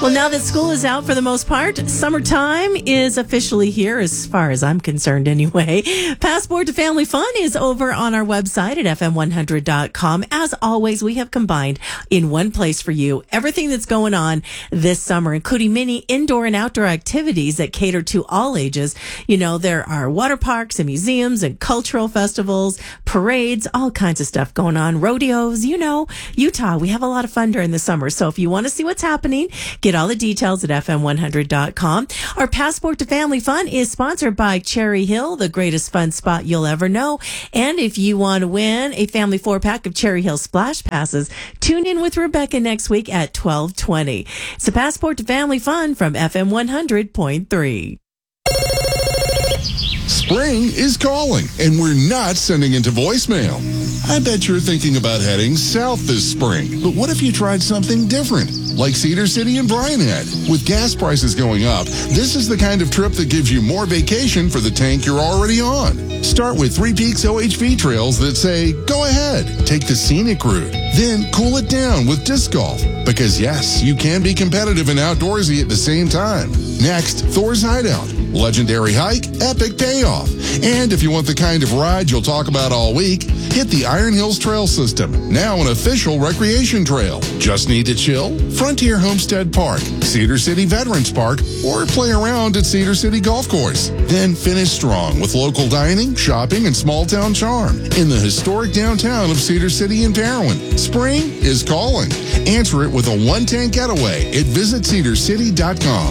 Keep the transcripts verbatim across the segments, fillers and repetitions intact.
Well, now that school is out for the most part, summertime is officially here, as far as I'm concerned anyway. Passport to Family Fun is over on our website at F M one hundred dot com. As always, we have combined in one place for you everything that's going on this summer, including many indoor and outdoor activities that cater to all ages. You know, there are water parks and museums and cultural festivals, parades, all kinds of stuff going on, rodeos. You know, Utah, we have a lot of fun during the summer. So if you want to see what's happening, get all the details at F M one hundred dot com. Our Passport to Family Fun is sponsored by Cherry Hill, the greatest fun spot you'll ever know. And if you want to win a family four-pack of Cherry Hill Splash Passes, tune in with Rebecca next week at twelve twenty. It's a Passport to Family Fun from F M one hundred point three. Spring is calling, and we're not sending into voicemail. I bet you're thinking about heading south this spring, but what if you tried something different, like Cedar City and Bryan Head? With gas prices going up, this is the kind of trip that gives you more vacation for the tank you're already on. Start with Three Peaks O H V trails that say, go ahead, take the scenic route, then cool it down with disc golf. Because yes, you can be competitive and outdoorsy at the same time. Next, Thor's Hideout. Legendary hike, epic payoff. And if you want the kind of ride you'll talk about all week, hit the Iron Hills Trail System, now an official recreation trail. Just need to chill? Frontier Homestead Park, Cedar City Veterans Park, or play around at Cedar City Golf Course. Then finish strong with local dining, shopping, and small town charm in the historic downtown of Cedar City and Parowan. Spring is calling. Answer it with a one-tank getaway at visit cedar city dot com.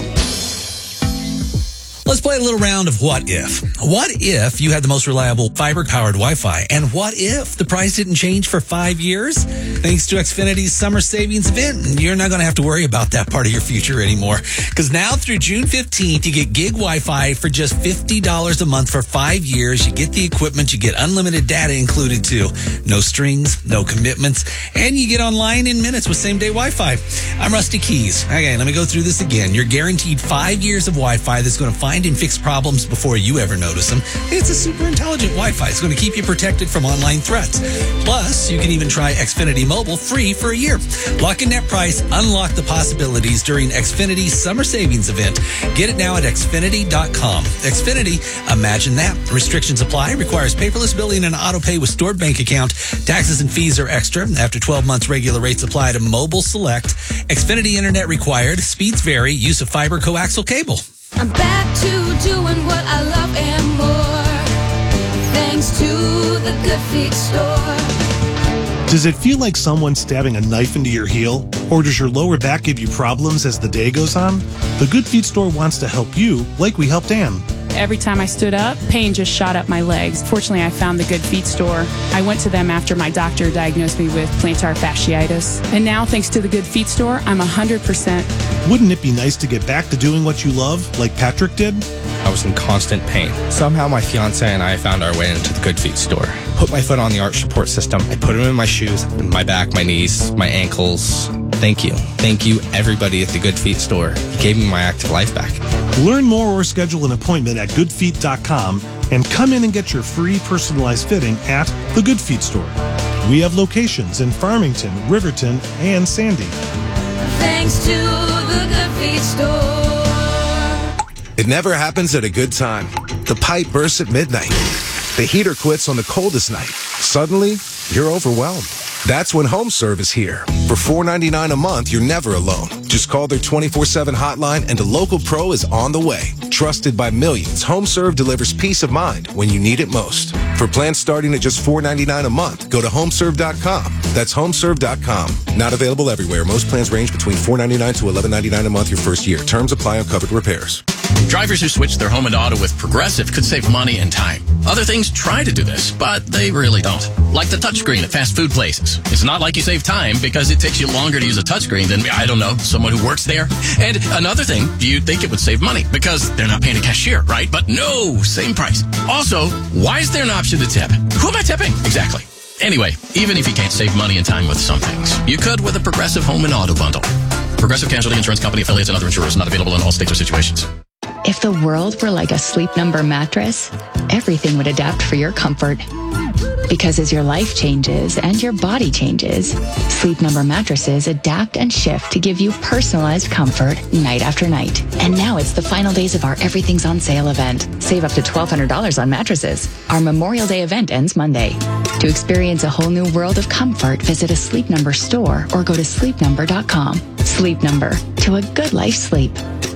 Let's play a little round of what if. What if you had the most reliable fiber-powered Wi-Fi? And what if the price didn't change for five years? Thanks to Xfinity's summer savings event, you're not going to have to worry about that part of your future anymore. Because now through June fifteenth, you get gig Wi-Fi for just fifty dollars a month for five years. You get the equipment, you get unlimited data included too. No strings, no commitments, and you get online in minutes with same-day Wi-Fi. I'm Rusty Keys. Okay, let me go through this again. You're guaranteed five years of Wi-Fi that's going to find and fix problems before you ever notice them. It's a super intelligent Wi-Fi. It's going to keep you protected from online threats. Plus, you can even try Xfinity Mobile free for a year. Lock in that price. Unlock the possibilities during Xfinity's summer savings event. Get it now at xfinity dot com. Xfinity, imagine that. Restrictions apply. Requires paperless billing and auto pay with stored bank account. Taxes and fees are extra. After twelve months, regular rates apply to Mobile Select. Xfinity Internet required. Speeds vary. Use of fiber coaxial cable. I'm back to doing what I love and more, thanks to the Good Feet store. Does it feel like someone stabbing a knife into your heel? Or does your lower back give you problems as the day goes on? The Good Feet store wants to help you like we helped Ann. Every time I stood up, pain just shot up my legs. Fortunately, I found the Good Feet store. I went to them after my doctor diagnosed me with plantar fasciitis. And now, thanks to the Good Feet store, I'm one hundred percent. Wouldn't it be nice to get back to doing what you love, like Patrick did? I was in constant pain. Somehow my fiance and I found our way into the Good Feet store. Put my foot on the arch support system. I put them in my shoes, my back, my knees, my ankles. Thank you. Thank you, everybody at the Good Feet store. You gave me my active life back. Learn more or schedule an appointment at good feet dot com and come in and get your free personalized fitting at the Good Feet store. We have locations in Farmington, Riverton, and Sandy. Thanks to the Good Feet store. It never happens at a good time. The pipe bursts at midnight. The heater quits on the coldest night. Suddenly, you're overwhelmed. That's when HomeServe is here. For four dollars and ninety-nine cents a month, you're never alone. Just call their twenty-four seven hotline and a local pro is on the way. Trusted by millions, HomeServe delivers peace of mind when you need it most. For plans starting at just four dollars and ninety-nine cents a month, go to homeserve dot com. That's homeserve dot com. Not available everywhere. Most plans range between four dollars and ninety-nine cents to eleven dollars and ninety-nine cents a month your first year. Terms apply on covered repairs. Drivers who switch their home and auto with Progressive could save money and time. Other things try to do this, but they really don't. Like the touchscreen at fast food places. It's not like you save time because it takes you longer to use a touchscreen than, I don't know, someone who works there. And another thing, you'd think it would save money because they're not paying a cashier, right? But no, same price. Also, why is there an option to tip? Who am I tipping? Exactly. Anyway, even if you can't save money and time with some things, you could with a Progressive Home and Auto Bundle. Progressive Casualty Insurance Company affiliates and other insurers, not available in all states or situations. If the world were like a Sleep Number mattress, everything would adapt for your comfort. Because as your life changes and your body changes, Sleep Number mattresses adapt and shift to give you personalized comfort night after night. And now it's the final days of our Everything's on Sale event. Save up to twelve hundred dollars on mattresses. Our Memorial Day event ends Monday. To experience a whole new world of comfort, visit a Sleep Number store or go to sleep number dot com. Sleep Number, to a good life sleep.